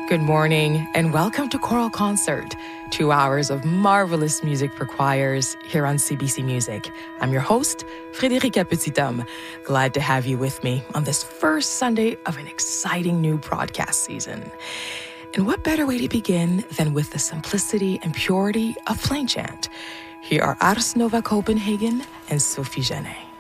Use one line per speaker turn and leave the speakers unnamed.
Good morning and welcome to Choral Concert, 2 hours of marvelous music for choirs here on CBC Music. I'm your host, Frédérica Petithomme. Glad to have you with me on this first Sunday of an exciting new broadcast season. And what better way to begin than with the simplicity and purity of plain chant? Here are Ars Nova Copenhagen and Sophie Genet.